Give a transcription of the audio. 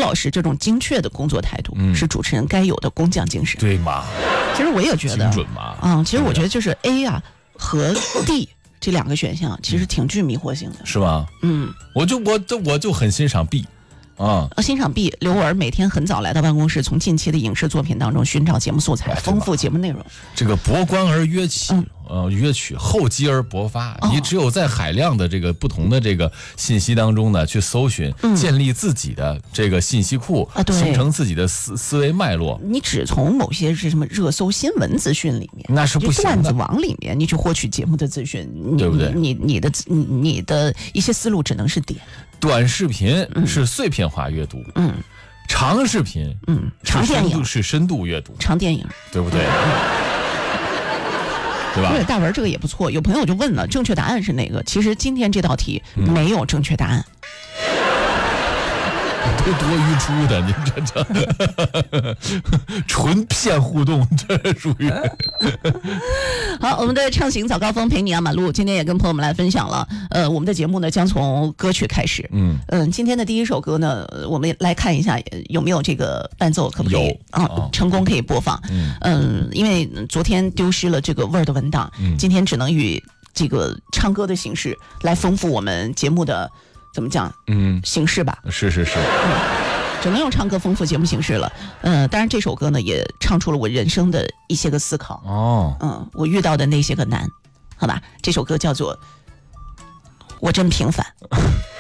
老实这种精确的工作态度，是主持人该有的工匠精神。 对嘛？ 其实我也觉得， 精准嘛。 其实我觉得就是 A 啊和 D 这2个选项其实挺具迷惑性的， 是吧？我就很欣赏 B。 欣赏 B 刘文每天很早来到办公室，从近期的影视作品当中寻找节目素材，丰富节目内容。 这个博观而约起，约取厚积而薄发。你只有在海量的这个不同的这个信息当中呢，去搜寻，建立自己的这个信息库，形成自己的思维脉络。 你只从某些是什么热搜新闻资讯里面， 那是不行的。 段子网里面，你去获取节目的资讯， 对不对？ 你的一些思路只能是点。 短视频是碎片化阅读，长视频， 长电影是深度阅读， 长电影， 对不对？对吧？ 大文这个也不错。有朋友就问了，正确答案是哪个？其实今天这道题没有正确答案。 多余出的，你这纯骗互动，这属于。 好，我们的畅行早高峰陪你压马路，今天也跟朋友们来分享了。我们的节目呢将从歌曲开始。今天的第一首歌呢，我们来看一下有没有这个伴奏，可不可以成功可以播放？因为昨天丢失了这个 Word 文档，今天只能以这个唱歌的形式来丰富我们节目的。怎么讲？形式吧。是。只能用唱歌丰富节目形式了。当然这首歌呢也唱出了我人生的一些个思考。我遇到的那些个难，好吧？这首歌叫做《我真平凡》。